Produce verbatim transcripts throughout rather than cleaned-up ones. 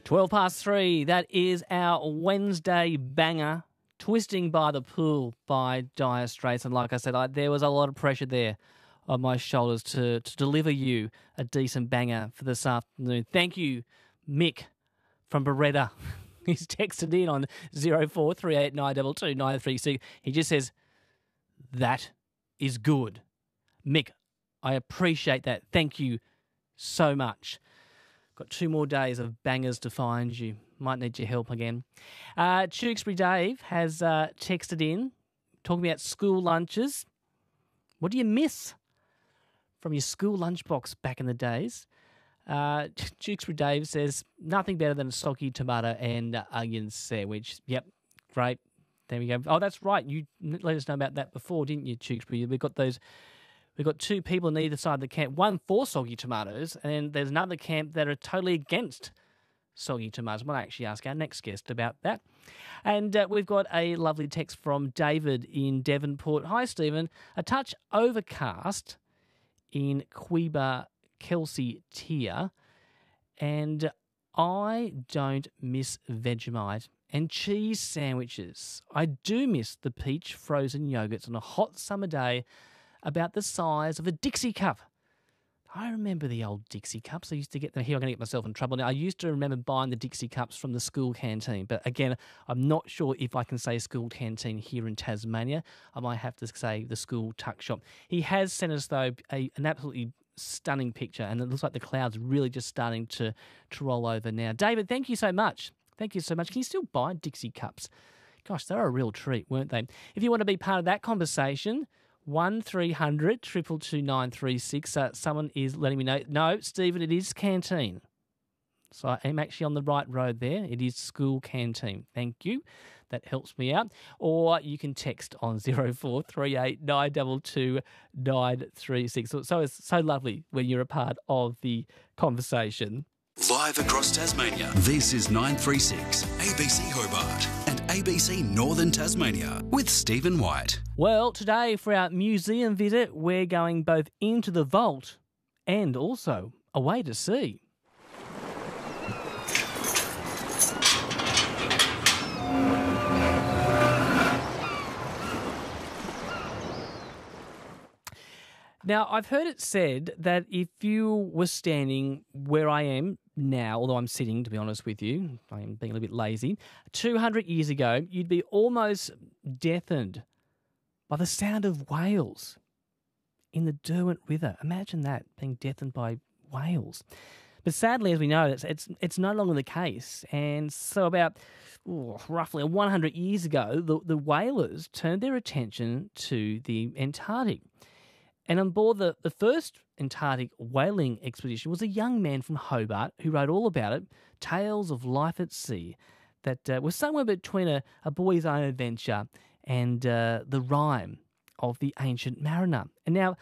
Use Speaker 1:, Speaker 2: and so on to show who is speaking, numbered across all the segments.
Speaker 1: twelve past three, that is our Wednesday banger, Twisting by the Pool by Dire Straits. And like I said, I, there was a lot of pressure there on my shoulders to, to deliver you a decent banger for this afternoon. Thank you, Mick from Beretta. He's texted in on zero four three eight nine two two nine three six. He just says, that is good. Mick, I appreciate that. Thank you so much. Got two more days of bangers to find you. Might need your help again. Uh, Tewkesbury Dave has uh, texted in, talking about school lunches. What do you miss from your school lunchbox back in the days? Uh, Tewkesbury Dave says, nothing better than a soggy tomato and uh, onion sandwich. Yep, great. There we go. Oh, that's right. You let us know about that before, didn't you, Tewkesbury? We've got those... We've got two people on either side of the camp, one for soggy tomatoes, and there's another camp that are totally against soggy tomatoes. We'll actually ask our next guest about that. And uh, we've got a lovely text from David in Devonport. Hi, Stephen. A touch overcast in Quiba, Kelsey Tier, and I don't miss Vegemite and cheese sandwiches. I do miss the peach frozen yogurts on a hot summer day about the size of a Dixie cup. I remember the old Dixie cups. I used to get them here. I'm going to get myself in trouble now. I used to remember buying the Dixie cups from the school canteen. But again, I'm not sure if I can say school canteen here in Tasmania. I might have to say the school tuck shop. He has sent us, though, a, an absolutely stunning picture, and it looks like the clouds are really just starting to, to roll over now. David, thank you so much. Thank you so much. Can you still buy Dixie cups? Gosh, they're a real treat, weren't they? If you want to be part of that conversation, one three hundred two two two nine three six. Uh, someone is letting me know. No, Stephen, it is canteen. So I am actually on the right road there. It is school canteen. Thank you. That helps me out. Or you can text on zero four three eight nine two two nine three six. So, so it's so lovely when you're a part of the conversation.
Speaker 2: Live across Tasmania, this is nine three six A B C Hobart and A B C Northern Tasmania with Stephen White.
Speaker 1: Well, today for our museum visit, we're going both into the vault and also away to sea. Now, I've heard it said that if you were standing where I am now, although I'm sitting, to be honest with you, I am being a little bit lazy, two hundred years ago, you'd be almost deafened by the sound of whales in the Derwent River. Imagine that, being deafened by whales. But sadly, as we know, it's it's, it's no longer the case. And so about ooh, roughly one hundred years ago, the, the whalers turned their attention to the Antarctic. And on board the, the first Antarctic whaling expedition was a young man from Hobart who wrote all about it, Tales of Life at Sea, that uh, was somewhere between a, a boy's own adventure and uh, the rhyme of the Ancient Mariner. And now,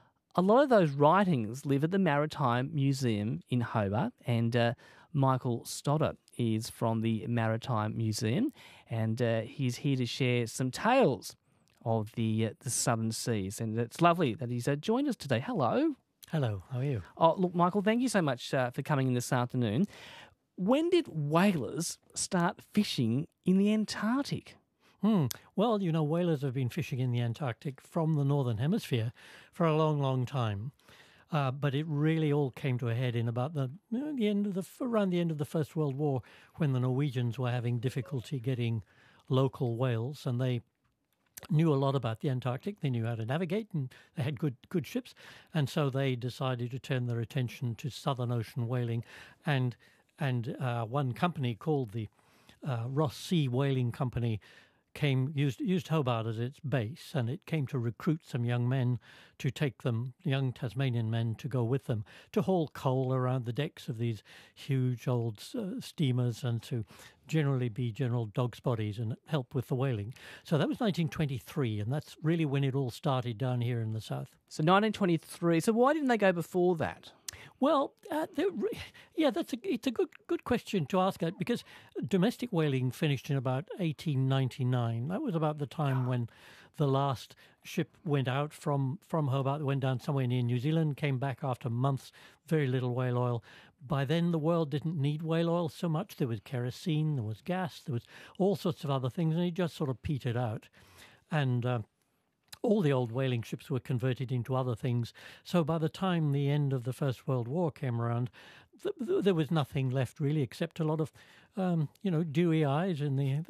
Speaker 1: a lot of those writings live at the Maritime Museum in Hobart, and uh, Michael Stoddart is from the Maritime Museum, and uh, he's here to share some tales of the uh, the southern seas. And it's lovely that he's uh, joined us today. Hello.
Speaker 3: Hello, how are you?
Speaker 1: Oh, look, Michael, thank you so much uh, for coming in this afternoon. When did whalers start fishing in the Antarctic?
Speaker 3: Hmm. Well, you know, whalers have been fishing in the Antarctic from the Northern Hemisphere for a long, long time. Uh, but it really all came to a head in about the, you know, the end of the around the end of the First World War, when the Norwegians were having difficulty getting local whales, and they knew a lot about the Antarctic. They knew how to navigate, and they had good good ships, and so they decided to turn their attention to Southern Ocean whaling, and and uh, one company called the uh, Ross Sea Whaling Company came used used Hobart as its base, and it came to recruit some young men to take them, young Tasmanian men, to go with them to haul coal around the decks of these huge old uh, steamers, and to generally be general dog's bodies and help with the whaling. So that was nineteen twenty-three, and that's really when it all started down here in the south.
Speaker 1: So nineteen twenty-three. So why didn't they go before that?
Speaker 3: Well, uh, yeah, that's a, it's a good good question to ask that, because domestic whaling finished in about eighteen ninety-nine. That was about the time when the last ship went out from, from Hobart, went down somewhere near New Zealand, came back after months, very little whale oil. by then the world didn't need whale oil so much. There was kerosene, there was gas, there was all sorts of other things, and it just sort of petered out. And uh, all the old whaling ships were converted into other things. So by the time the end of the First World War came around, th- th- there was nothing left really except a lot of, um, you know, dewy eyes in the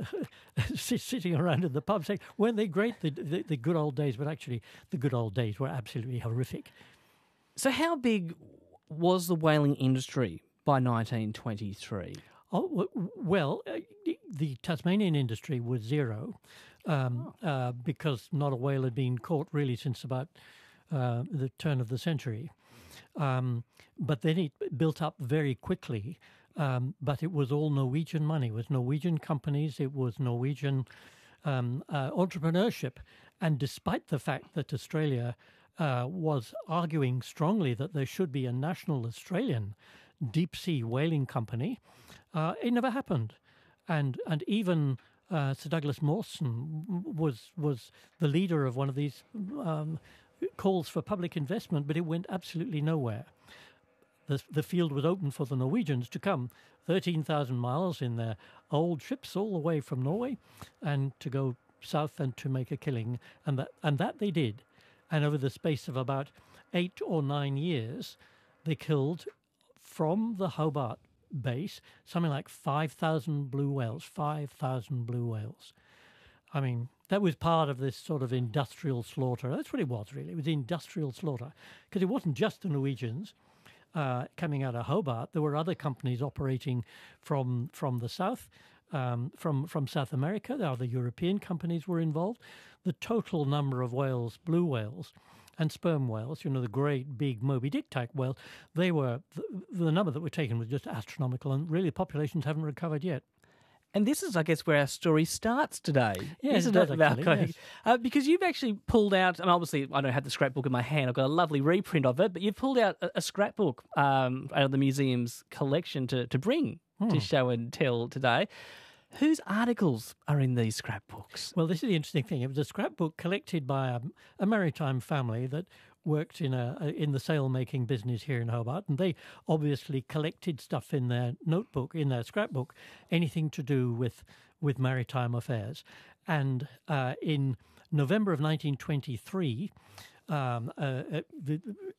Speaker 3: sitting around in the pub saying, weren't they great, the, the, the good old days? But actually, the good old days were absolutely horrific.
Speaker 1: So how big was the whaling industry by nineteen twenty-three?
Speaker 3: Oh, w- well, uh, the, the Tasmanian industry was zero. Um, oh. uh, because not a whale had been caught really since about uh, the turn of the century. Um, but then it built up very quickly. Um, but it was all Norwegian money. It was Norwegian companies. It was Norwegian um, uh, entrepreneurship. And despite the fact that Australia uh, was arguing strongly that there should be a national Australian deep-sea whaling company, uh, it never happened. And and even... Uh, Sir Douglas Mawson was was the leader of one of these um, calls for public investment, but it went absolutely nowhere. The, the field was open for the Norwegians to come thirteen thousand miles in their old ships all the way from Norway and to go south and to make a killing. And that, and that they did. And over the space of about eight or nine years, they killed from the Hobart base something like five thousand blue whales, five thousand blue whales. I mean, that was part of this sort of industrial slaughter. That's what it was, really. It was industrial slaughter, because it wasn't just the Norwegians uh, coming out of Hobart. There were other companies operating from from the south, um, from, from South America. The other European companies were involved. The total number of whales, blue whales, and sperm whales, you know, the great big Moby Dick type whales, they were, the, the number that were taken was just astronomical, and really populations haven't recovered yet.
Speaker 1: And this is, I guess, where our story starts today.
Speaker 3: Yes,
Speaker 1: isn't
Speaker 3: it does,
Speaker 1: it,
Speaker 3: actually,
Speaker 1: Malcolm?
Speaker 3: yes.
Speaker 1: Uh, because you've actually pulled out, and obviously I don't have the scrapbook in my hand, I've got a lovely reprint of it, but you've pulled out a, a scrapbook um, out of the museum's collection to, to bring
Speaker 3: Hmm.
Speaker 1: to show and tell today. Whose articles are in these scrapbooks?
Speaker 3: Well, this is the interesting thing. It was a scrapbook collected by a, a maritime family that worked in a in the sail-making business here in Hobart, and they obviously collected stuff in their notebook, in their scrapbook, anything to do with, with maritime affairs. And uh, in November of nineteen twenty-three, um, uh, the,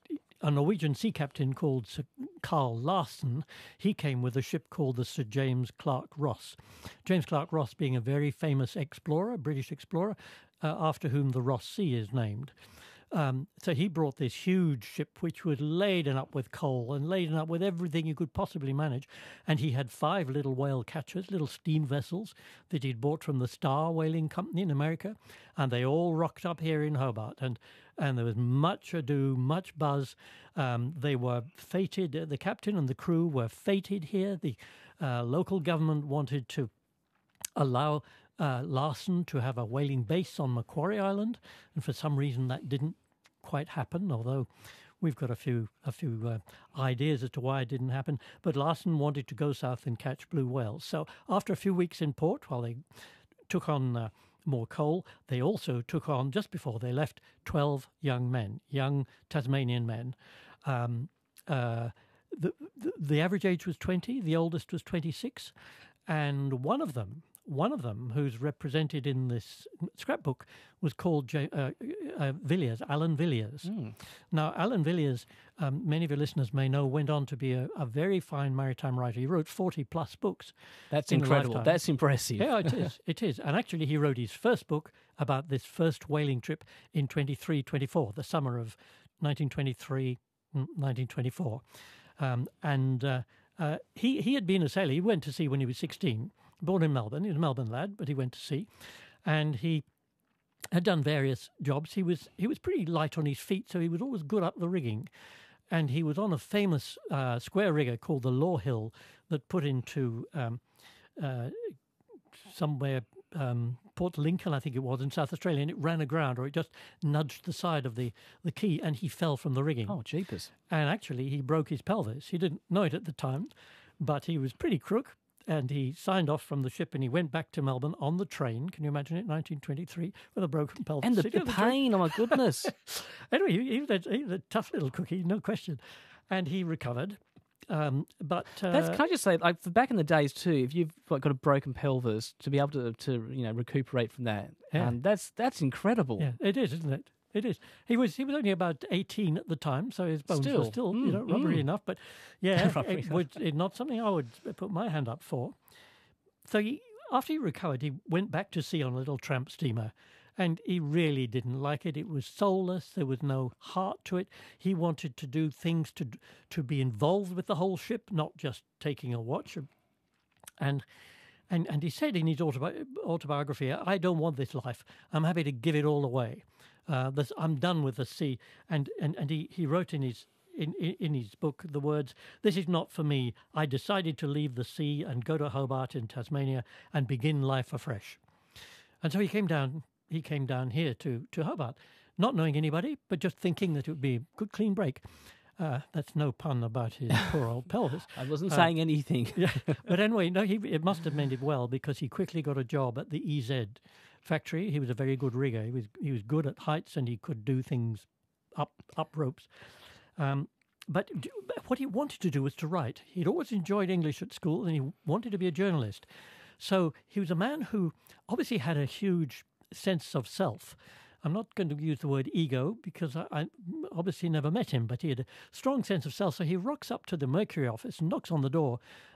Speaker 3: a Norwegian sea captain called Sir Carl Larsen, he came with a ship called the Sir James Clark Ross. James Clark Ross being a very famous explorer, British explorer, uh, after whom the Ross Sea is named. Um, so he brought this huge ship which was laden up with coal and laden up with everything you could possibly manage. And he had five little whale catchers, little steam vessels that he'd bought from the Star Whaling Company in America. And they all rocked up here in Hobart. And, and there was much ado, much buzz. Um, they were fated, uh, the captain and the crew were fated here. The uh, local government wanted to allow uh, Larsen to have a whaling base on Macquarie Island. And for some reason that didn't quite happen, although we've got a few a few uh, ideas as to why it didn't happen. But Larsen wanted to go south and catch blue whales. So after a few weeks in port, while they took on uh, more coal, they also took on, just before they left, twelve young men, young Tasmanian men. Um, uh, the, the the average age was twenty, the oldest was twenty-six, and one of them, One of them, who's represented in this scrapbook, was called J- uh, uh, Villiers, Alan Villiers. Mm. Now, Alan Villiers, um, many of your listeners may know, went on to be a, a very fine maritime writer. He wrote forty-plus books.
Speaker 1: That's incredible. That's impressive.
Speaker 3: Yeah, it is. It is. And actually, he wrote his first book about this first whaling trip in twenty-three twenty-four, the summer of nineteen twenty-three, nineteen twenty-four. Um, and uh, uh, he, he had been a sailor. He went to sea when he was sixteen. Born in Melbourne. He was a Melbourne lad, but he went to sea. And he had done various jobs. He was he was pretty light on his feet, so he was always good up the rigging. And he was on a famous uh, square rigger called the Law Hill that put into um, uh, somewhere, um, Port Lincoln, I think it was, in South Australia, and it ran aground, or it just nudged the side of the, the quay, and he fell from the rigging.
Speaker 1: Oh, jeepers.
Speaker 3: And actually, he broke his pelvis. He didn't know it at the time, but he was pretty crook. And he signed off from the ship and he went back to Melbourne on the train. Can you imagine it? nineteen twenty-three with a broken pelvis.
Speaker 1: And the, the pain, oh my goodness.
Speaker 3: Anyway, he, he, was a, he was a tough little cookie, no question. And he recovered. Um, but uh,
Speaker 1: That's, can I just say, like for back in the days too, if you've like, got a broken pelvis, to be able to, to you know recuperate from that,
Speaker 3: Yeah.
Speaker 1: um, that's that's incredible.
Speaker 3: yeah, it is, isn't it? It is. He was he was only about eighteen at the time, so his bones
Speaker 1: Still.
Speaker 3: were still you
Speaker 1: Mm,
Speaker 3: know rubbery
Speaker 1: mm.
Speaker 3: enough. But yeah,
Speaker 1: Rubbery
Speaker 3: it
Speaker 1: enough.
Speaker 3: would it not something I would put my hand up for. So he, after he recovered, he went back to sea on a little tramp steamer. And he really didn't like it. It was soulless. There was no heart to it. He wanted to do things to to be involved with the whole ship, not just taking a watch. And and and he said in his autobi- autobiography, "I don't want this life. I'm happy to give it all away. Uh, this, I'm done with the sea." And and and he, he wrote in his in, in in his book the words, "This is not for me. I decided to leave the sea and go to Hobart in Tasmania and begin life afresh." And so he came down. He came down here to, to Hobart, not knowing anybody, but just thinking that it would be a good, clean break. Uh, that's no pun about his poor old pelvis.
Speaker 1: I wasn't
Speaker 3: Uh,
Speaker 1: saying anything.
Speaker 3: Yeah, but anyway, no, he it must have mended well because he quickly got a job at the E Z factory. He was a very good rigger. He was he was good at heights and he could do things up up ropes. Um, but d- what he wanted to do was to write. He'd always enjoyed English at school and he wanted to be a journalist. So he was a man who obviously had a huge sense of self. I'm not going to use the word ego because I, I obviously never met him, but he had a strong sense of self. So he rocks up to the Mercury office and knocks on the door